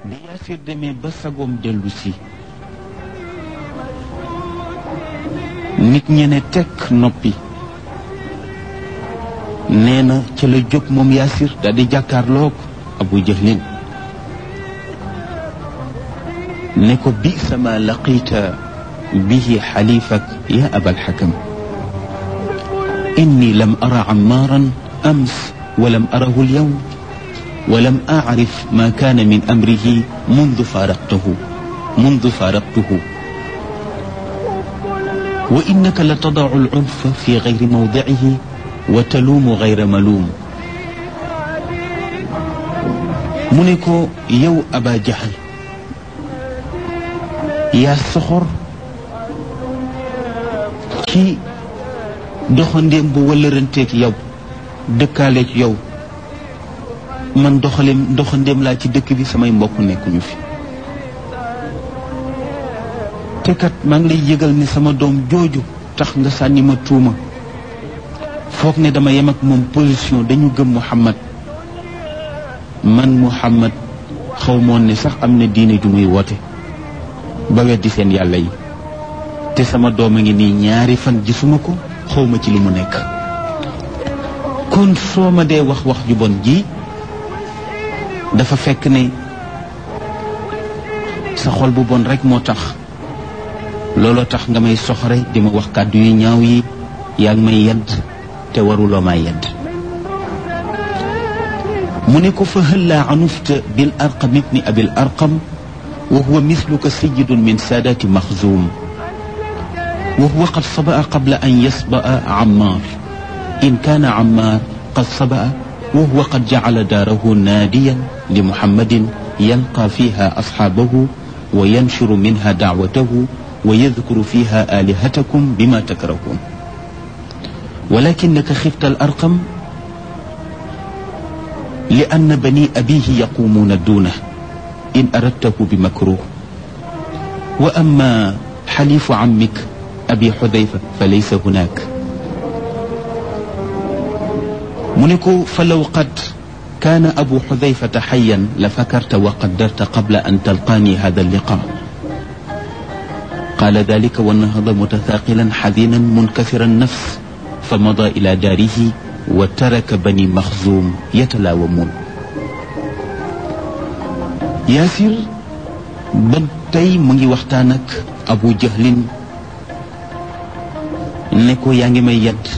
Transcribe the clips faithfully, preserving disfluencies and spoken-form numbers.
bi Yaasir demee ba sagoom dellu si nit ñene tekk noppi nee na ca la jóg moom Yaasir daal di jàkkaarloog Abu Jahlin ne ko bi sama laqita bihi xalifak ya abal xakam inni lam ara ammaaran ams walam arahu alyawm walam aarif ma kaana min amrihi mundu faaraqtahu mundu faaraqtuhu wa innaka la tadacu alcunfa fi gayri mawdicihi wa taluumu gayra maluum mu ne ko yow Aba Jahal yaa soxor ci doxandéem bu wëllëranteeg yow dëkkaaleeg yow man doxaleem doxandéem laa ci dëkk bi samay mbokk nekkuñu fi te kat maa ngi lay yëgal ne sama doom jooju tax nga sànni ma tuuma foog ne dama yem ak moom position dañu gëm Muhammad man Muhammad xaw moon ne sax am na diine ju muy woote ba weddi seen yàlla yi te sama doom a ngi nii ñaari fan gisuma ko xawma ci lu mu nekk kon soo ma dee wax wax ju bon ji dafa fekk ne sa xol bu bon rek moo tax looloo tax nga may soxore di ma wax kàddu yu ñaaw yi yaa ngi may yedd te waruloo maa yedd mu ne ko fa hëllaa anufta bil arqam ibni abil arqam wa huwa misluka sayyidun min saadaati maxzuum wa huwa qad sabaa qabla an yasbaa Ammaar in kaana Ammaar qad sabaa wa huwa qad jacala daarahu naadiyan li Muhammadin yalqaa fiiha asxaabahu wa yanshuru minha dacwatahu wa yadkuru fiiha aalihatakum bima takrahuun walakinaka xifta al arqam li anna bani abiihi yaquumuuna duunahu in aradtahu bi makruh wa amma xalifu ammik abi xudayfa fa laysa hunaak mu ne ko fa law qad kaana abu xudayfata xayan la fakarta wa qaddarta qabla an talqaani hada alliqa qaala dalika wa nahada mutathaqilan xadinan munkasira annafs fa mada ila daarihi wa taraka bani maxzuum yatalaawamuun Yaasir ba tey mu ngi waxtaan ak Abu Jahlin ne ko yaa ngi may yedd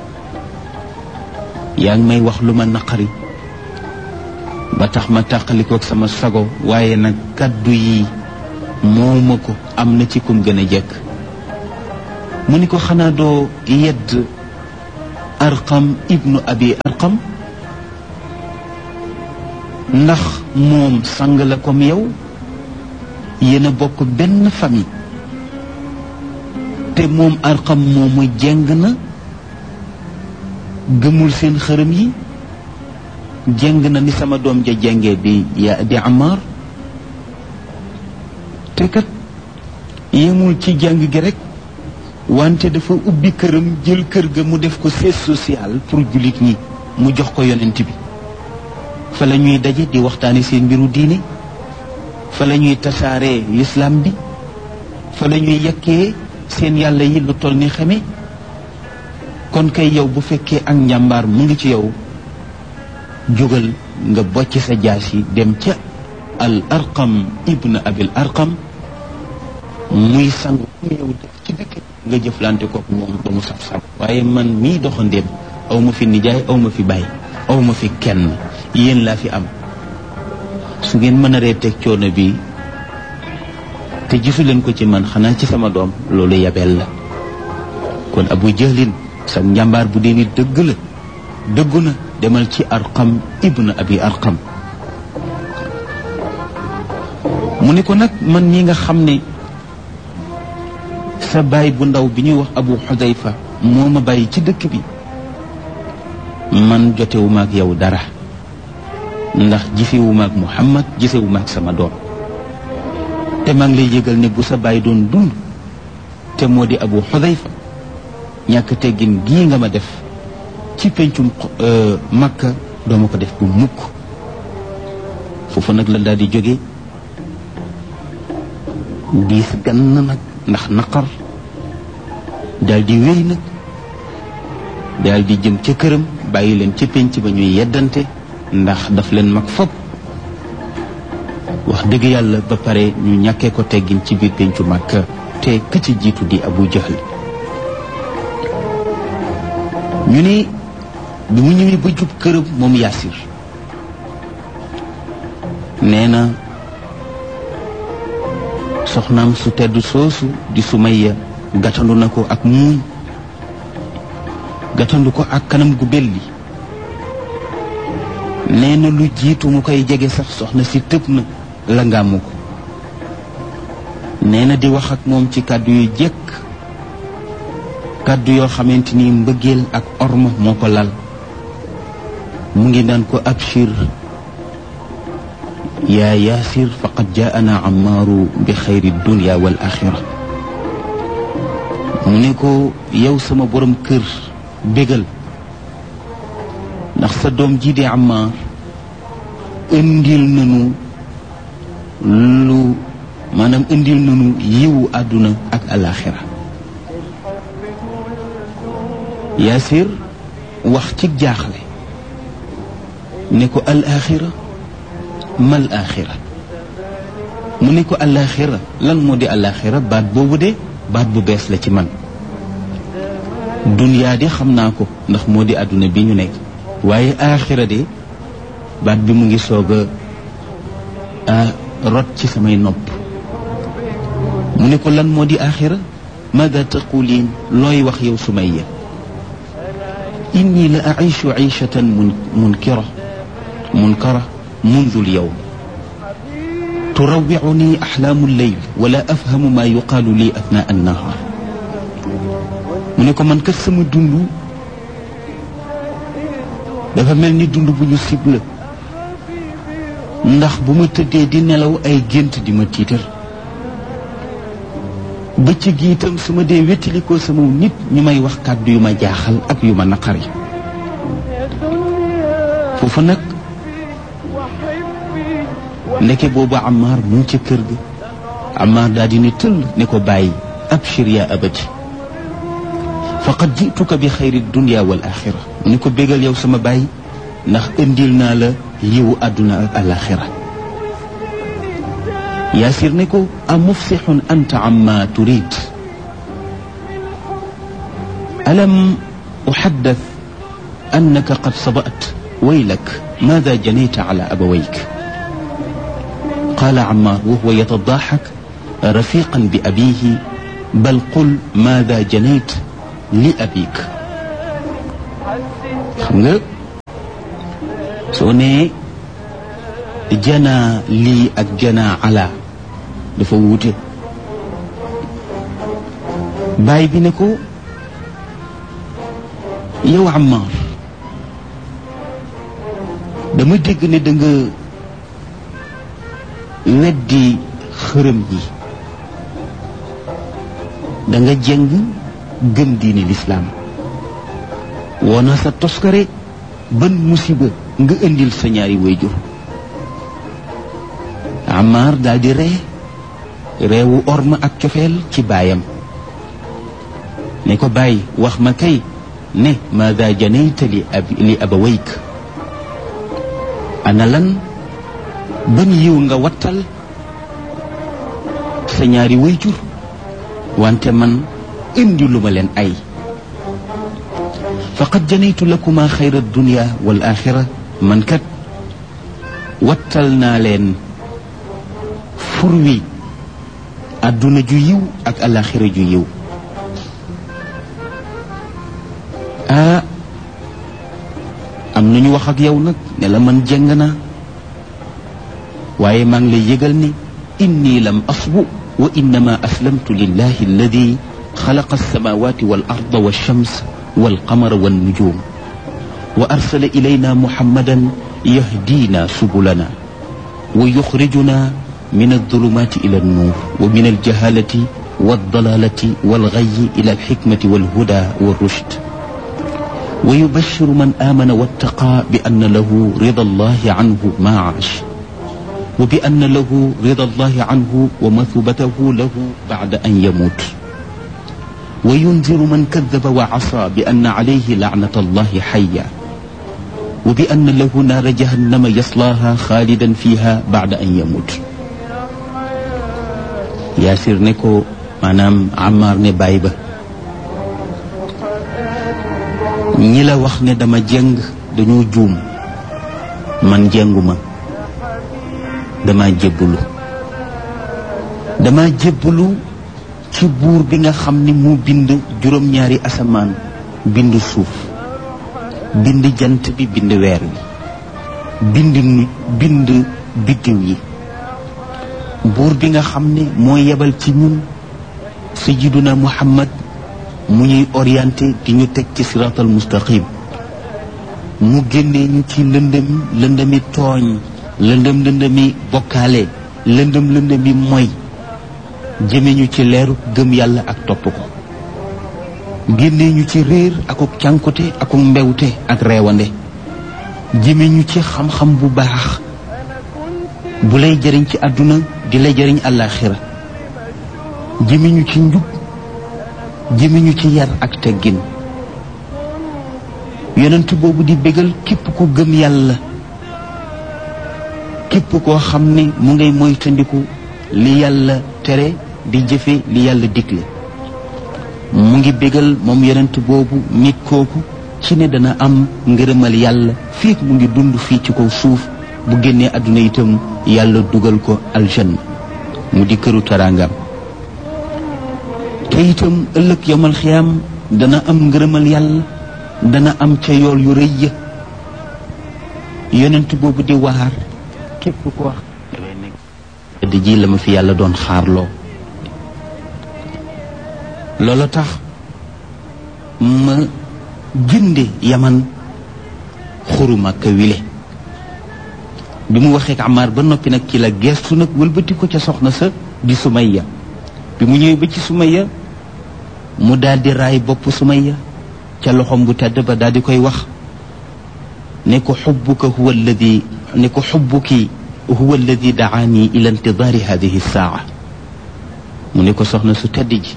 yaa ngi may wax lu ma naqari ba tax ma tàqalikook sama sago waaye nag kàddu yi mooma ko am na ci kum gën a jekk mu ni ko xanaa doo yedd Arqam ibnu Abi Arqam ndax moom sang la comme yow yéen a bokk benn famille te moom Arqam moomu jeng na gëmul seen xërëm yi jeng na ni sama doom ja jengee di ya di Ammaar te kat yemul ci jàng gi rek wante dafa ubbi këram jël kër ga mu def ko siège social pour jullit ñi mu jox ko yonent bi fa la ñuy daje di waxtaane seen mbiru diine fa la ñuy tasaaree lislaam bi fa la ñuy yekkee seen yàlla yi lu toll ni xame kon kay yow bu fekkee ak njàmbaar mu ngi ci yow jógal nga bocc sa jaas yi dem ca al arqam ibn abil arqam muy sang mu yow def ci dëkk nga jëflante kook moom ba mu saf saf waaye man mii doxandéem aw ma fi nijaay aw ma fi baay aw ma fi kenn yéen laa fi am su ngeen mën a ree teg coono bi te gisu leen ko ci man xanaa ci sama doom loolu yabeel la kon Abu Jahlin sa njàmbaar bu dee ni dëgg la dëggu na demal ci Arqam ibn Abi Arqam mu ne ko nag man ñi nga xam ne sa baay bu ndaw bi ñuy wax Abu Xudayfa moo ma bàyyi ci dëkk bi man jotewuma ak yow dara ndax gisewuma ak Muhammad gisewuma ak sama doom te maa ngi lay yëgal ne bu sa baay doon dund te moo di Abu Xudayfa ñàkk teggin gii nga ma def ci pencum Makka dooma ko def bu mukk foofu nag la daal di jóge diis gann nag ndax naqar daal di wéy nag daal di jëm ca këram bàyyi leen ca pénc ba ñuy yeddante ndax daf leen mag fopp wax dëgg yàlla ba pare ñu ñàkkee ko teggin ci biir péncu Makka te ka ci jiitu di Abu Jahl ñu ne bi mu ñëwee ba jub këram moom Yaasir nee na soxnaam su tedd soosu di Sumayya gàttandu na ko ak muuñ gàttandu ko ak kanam gu belli nee na lu jiitu mu koy jege sax soxna si tëb na la ngàmmu ko nee na di wax ak moom ci kàddu yu jekk kàddu yoo xamante ni mbëggeel ak orma moo ko lal mu ngi naan ko abshir yaa Yaasir faqad jaana Ammaaru bi xayri dunya wal axira mu ne ko yow sama borom kër bégal ndax sa doom ji di Ammaar indil nanu lu maanaam indil nanu yiwu àdduna ak alaxira Yaasir wax ci jaaxle ne ko alaxira mal axira mu ne ko alaxira lan moo di alaxira baat boobu de baat bu bees la ci man duniyaa de xam naa ko ndax moo di àdduna bi ñu nekk waaye axira de baat bi mu ngi soog a rot ci samay nopp mu ne ko lan moo di axira maada taquliin looy wax yow Sumayya inni la aishu aishatan munkira munkara mundu lyawm turawwicuni axlaamu lleyl wala afhamu ma yuqaalu li athnaa annahaar mu ne ko man kat sama dund dafa mel ni dund bu ñu sibla ndax bu ma tëddee di nelaw ay gént di ma tiital bëccëg gi itam su ma dee wéttalikoo sama nit ñu may wax kàddu yu ma jaaxal ak yu ma naqari foofu nag ndeke boobu Ammaar mu ngi ca kër ga Ammaar daal di ne tëll ne ko bàyyi abshir yaa abati faqad jituka bi xayri dunya wal axira mu ne ko bégal yow sama bàyyi ndax indil naa la yiwu àdduna ak alaxira Yaasir ne ko a mufsixun anta amma turid alam uxaddath annaka qad sabat waylak maada janayta ala abawayk qaala Ammaar wa huwa yatadaaxak rafiqan bi abiihi bal qul maada janayt li abik xam nga soo nee janaa lii ak janaa ala dafa wuute baay bi ne ko yow Ammaar dama dégg ne da nga weddi xërëm yi da nga jëng gëm diini lislaam woona sa toskare ban musiba nga indil sa ñaari wayjur Ammaar daal di ree reewu orma ak cofeel ci baayam ne ko bàyyi wax ma kay ne maada janayta li ab li abawayk ana lan ban yiw nga wattal sa ñaari wayjur wante man indi lu ma leen ay faqad janaytu lakuma xayra dunya wal axira man kat wattal naa leen fur wi àdduna ju yiw ak alaxira ju yiw ah am nañu wax ak yow nag ne la man jëng naa waaye maa ngi lay yëgal ni inni lam asbu wa innama aslamtu lillahi alladi xalaqa alsamawati wal arda walshams walqamara wannujum wa arsala ilayna muhammadan yahdina subulana wa yuxrijuna min aldulumati ila alnuur wa min aljahalati waldalalati walgayi ila alxikmati walhuda walrushd wa yubashiru man amana wattaqa bi anna lahu rida allahi anhu ma aash wa bi anna lahu rida allahi anhu wa mathubatahu lahu bacda an yamut wa yunziru man kadaba wa asa bi anna alayhi lacnata allahi xaya wa bi anna lahu naara jahannama yaslaaha xaalidan fiha bacda an yamut. Yaasir ne ko maanaam Ammaar ne baay ba ñi la wax ne dama jeng dañoo juum, man jenguma, dama jébbalu dama jébbalu ci buur bi nga xam ni mu bind juróom-ñaari asamaan, bind suuf, bind jant bi, bind weer wi, bind nu bind biddiw yi, buur bi nga xam ne moo yebal ci ñun sayyiduna Muhammad mu ñuy orienté di ñu teg ci siraatal mustaqim, mu génnee ñu ci lëndëm lëndëmi tooñ, lëndëm lëndëmi bokkaale, lëndëm lëndëmi moy, jëme ñu ci leeru gëm yàlla ak topp ko, génnee ñu ci réer akuk cànkute akuk mbewte ak reewande, jëme ñu ci xam-xam bu baax bu lay jëriñ ci àdduna di lay jëriñ àllaaxira, jëme ñu ci njub, jëme ñu ci yar ak teggin. yonent boobu di bégal képp ku gëm yàlla, képp koo xam ne mu ngay moytandiku li yàlla tere di jëfe li yàlla digle. mu ngi bégal moom yonent boobu nit kooku ci ne dana am ngërëmal yàlla fii mu ngi dund fii ci kaw suuf, bu génnee àdduna itam yàlla dugal ko aljanna mu di këru taraangam. te itam ëllëg yomal xiyaam dana am ngërëmal yàlla, dana am ca yool yu rëy ya. yonent boobu di waar képp ko wax di ji la ma fi yàlla doon xaarloo. loolu tax ma jënde yaman xuru Makka wile. bi mu waxee ak Ammaar ba noppi nag ci la geestu nag wëlbati ko ca soxna sa di Sumayya. bi mu ñëwee ba ci Sumayya mu daal di raay bopp Sumayya ca loxom bu tedd ba daal di koy wax ne ko xubbuka huwa alladi ne ko xubbuki huwa alladi daani ila intidaari hadihi saa. mu ne ko soxna su tedd ji,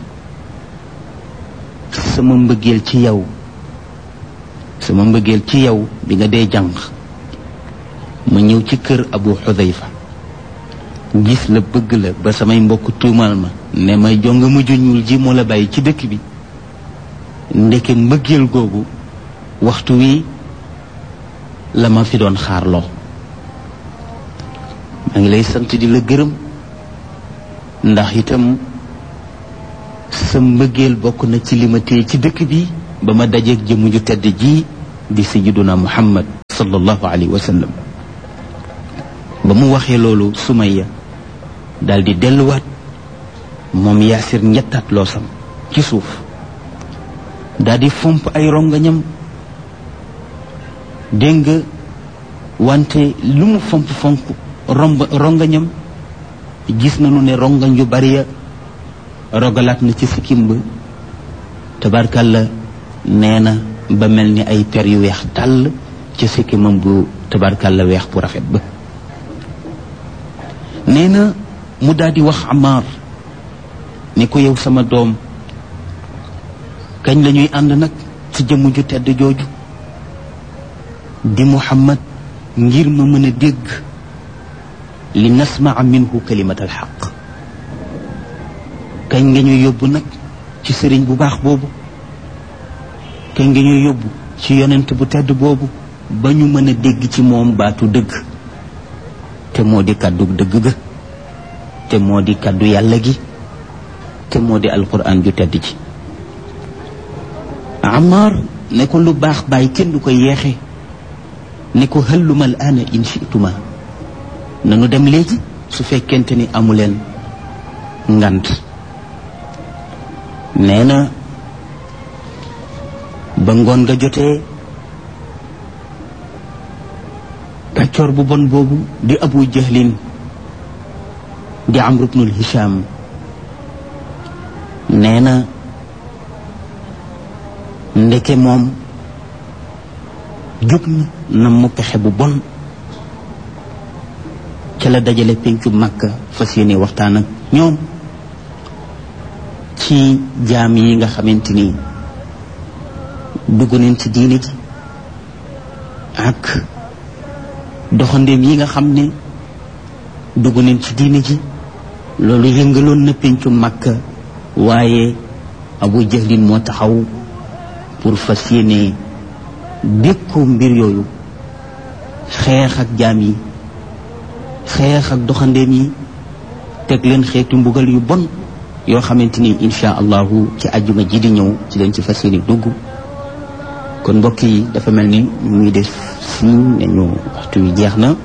sama mbëggeel ci yow sama mbëggeel ci yow bi nga dee jàng ma ñëw ci kër Abu Xudayfa gis la bëgg la ba samay mbokk tuumal ma ne may jonga mujj ñuul ji moo la bàyyi ci dëkk bi. ndeke mbëggeel googu waxtu wi la ma fi doon xaarloo. maa ngi lay sant di la gërëm ndax itam sa mbëggeel bokk na ci li ma téye ci dëkk bi ba ma dajeeg jëmm ju tedd ji di sayyiduna Muhammad sallallahu alayhi wa sallam. ba mu waxee loolu Sumayya daal di delluwaat moom Yaasir ñettaat loosam ci suuf daal di fomp ay rongañam. dégg nga wante lu mu fomp fomp romb rongañam gis nañu ne rongañ yu bari ya rogalaat na ci sikkim ba tabarkalla. nee na ba mel ni ay per yu weex tàll ci sikkimam bu tabarkalla weex bu rafet ba. nee na mu daal di wax Ammaar ni ko yow sama doom kañ la ñuy ànd nag ci jëmm ju tedd jooju di Muhammad ngir ma mën a dégg li nasmaa minhu kalimat alxaq. kañ nga ñuy yóbbu nag ci sëriñ bu baax boobu, kañ nga ñuy yóbbu ci yonent bu tedd boobu ba ñu mën a dégg ci moom baatu dëgg, te moo di kàddu dëgg ga, te moo di kàddu yàlla gi, te moo di alquran ju tedd ci. Ammaar ne ko lu baax bàyyi kenn du ko yeexe, ne ko halluma al aana in shi'tuma, nanu dem léegi su fekkente ni amuleen ngant. nee na ba ngoon nga jotee kàccoor bu bon boobu di Abu Jahlin di Amr ibnul Hisham nee na ndeke moom jóg na na mu pexe bu bon ca la dajale pencu Makka fas yéene waxtaan ak ñoom ci jaam yi nga xamante ni dugg nañ ci diine ji ak doxandeem yi nga xam ne dugg nañ ci diine ji. loolu yëngaloon na pencu Makka waaye Abu Jahlin moo taxaw pour fas yéene dékku mbir yooyu xeex ak jaam yi xeex ak doxandeem yi teg leen xeetu mbugal yu bon yoo xamante ni insha allahu ci àjjuma ji di ñëw ci leen ci fas yéene dugg. kon mbokk yi dafa mel ni muy def si nañu waxtu wi jeex na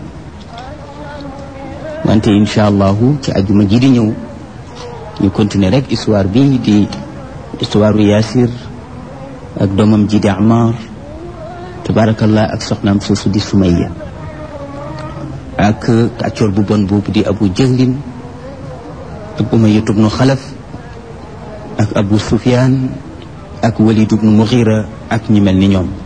wante insha allahu ci àjjuma ji di ñëw ñu continuer rek histoire bi di histoire Yaasir ak doomam ji di Amar tabarakallah ak soxnaam soosu di Sumayya ak kàccoor bu bon boobu di Abu Jahlin ak Umayya ibnu Xalaf ak Abu Sufyaan ak Walid ibnu Mughira ak ñi mel ni ñoom